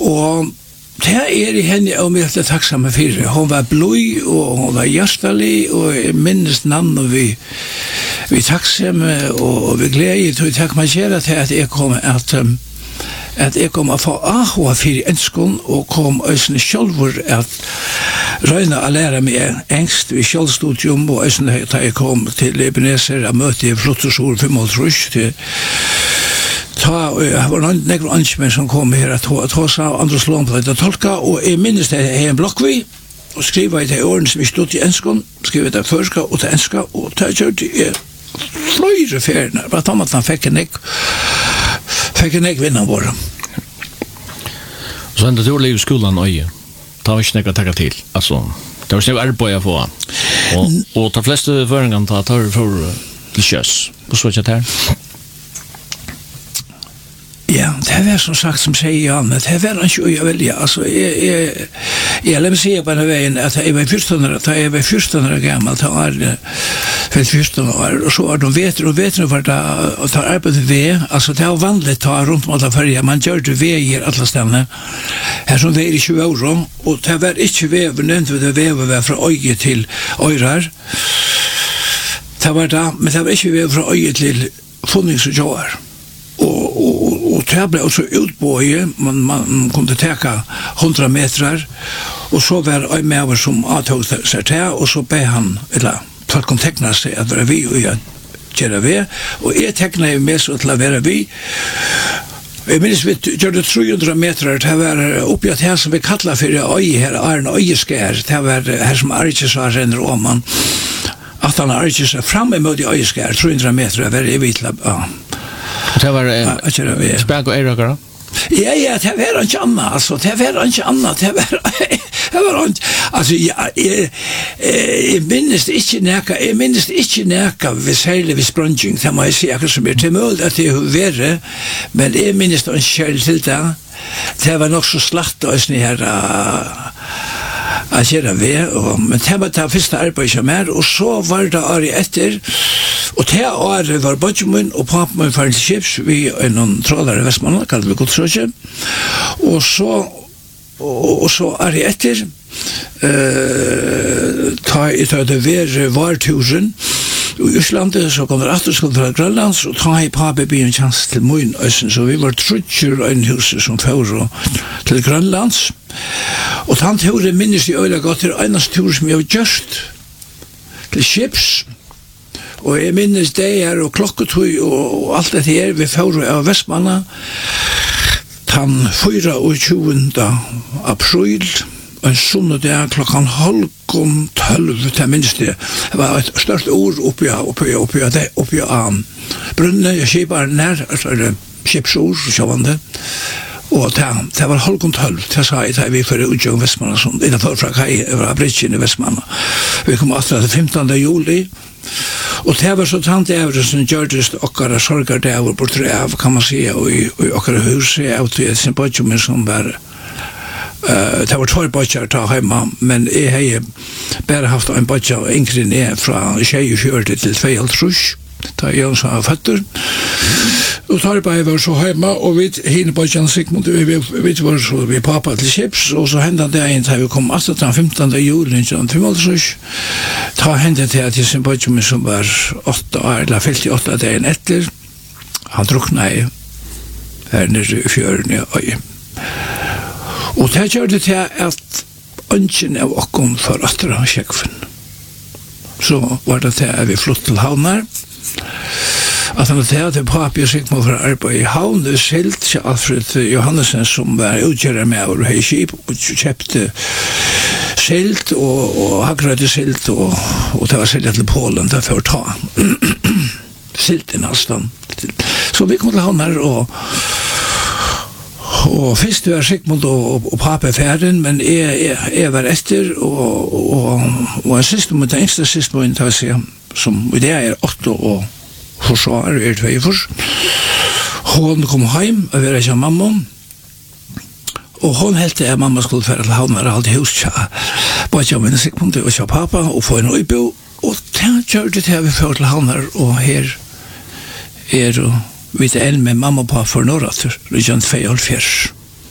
Og det i henne og meg til takksamme for. Hun var bløy, og hun var hjertelig, og jeg minnes navn, og vi takksamme, og vi gleder til å takke meg til at jeg kom at jeg kom å få ahua for enskånd, og kom øsne sjølver at røyne å lære meg engst ved sjølstudium, og øsne da jeg kom til Ebenezer, jeg møtte i Flottesor 5,5 til det var nekro ansmenn som kom her at sa andre slån på dette tolka, og jeg minnes det jeg en blokkvi, og skriva i det årene som vi stod i enskånd, skriva det førska og til enska, og det kjørte jeg fløyre ferien, bare ta at han fikk en ek vinnan våre. Så enda du liv i skolan øye, ta var ikke nekka takka til, altså, det var ikke arbeid å få, og de fleste føringene tar for til kjøs, og så ikke her. Ja, det var som sagt som sier ja, men det var ikke å velge. Altså, jeg la meg si på denne veien at jeg var 14 år gammel, da var det 14 år, og så var de vetere for det, og da arbeidet ved, altså det var vanlig ta rundt mot det førje, man gjør det ved i alle stedene, her som det i 20 år, og det var ikke ved, nevnt det ved fra øye til øyrer, det var det, men det var ikke ved fra øye til funnings og jord. Og det ble også utbøye, man kunne teka 100 meter, og så var det en med som avtog seg til, og så ble han, eller folk kunne tekne seg at være vi, og jeg gjør vi, og jeg tekne med så til å være vi. Jeg minnes vi gjør det 300 meter, det var oppi at her som vi kallet for øye her, Arne Øyeskær, det var her som Arikes var renner om han, at han Arikes frem imot i Øyeskær, 300 meter, det var jeg vidt, Det var spek og eirakar da? Ja, det var ikke annet, altså, det var ikke annet, altså, jeg minnes ikke nækka ved særlig ved sprunging, det må jeg si akkurat som til mulig at det er verre, men jeg minnes det ikke kjærlig til det var nok så slatt og sånn her, jeg gjør det men det var det første arbeidet som og så var det året etter, og det året var Bodjemunn og papen min for en skips, vi noen trådere i Vestmanna, kallet vi Godsrøkje, og så året etter, ta det var tusen, i Østlandet, så kom det atterskuld fra Grønlands, og ta i pape by en chans til Moinøysen, så vi var trutjer og en huset som fører til Grønlands, og han tåre minnes i øyla godt til eneste tur som jeg har gjørst til skips, og jeg minnes det her og klokketøy og alt dette her vi fører av Vestmanna den 24. april en sundag klokkan 11:30 til minst det var et størst ord oppi brunne, jeg skipar nær skipsord, sjåvande og det var 11:30 det sa jeg vi for utgjøng Vestmanna innenfor fra kai over bridgen i Vestmanna vi kom at det 15. juli og det var så tant det som gjørtes okkara sorgar det var bortre av kan man si og i okkara hus av til sin bodjum som var det var 2 bodjar ta heima men jeg har bare haft en bodjar yngre ned fra 24 til 2,5 da jeg også har føtter og Tarbai var så heima og vi hine bodjan Sigmund vi var så vi pappa til skips og så hendte det en da vi kom 15. juli 1925 ta hendte det til sin bodjan som var 8 år eller 58 dagen etter han drukna i her nere i fjøren i øye og det gjør det til at ønsken av okken for atter av kjekven så var det til at vi flott til havnar at han til papi og Sigmund for arbeid i havn det silt til Alfred Johannesen som var utgjører med over hei skip og kjøpte silt og hakrøyde silt og det var silt til Polen det for å ta silt i nesten så vi kom til havn her og først var Sigmund og papi ferden men jeg var etter og en system den yngste system som i det 8 og forsvar 2 fors hon kom heim og var ikke mamma og hon heldte at mamma skulle fære til havn og alltid hos bare ikke med Sigmund og ikke pappa og få en øybo og det gjør det til vi fære til havn og her vi en med mamma og pappa for Norrater, region 2,5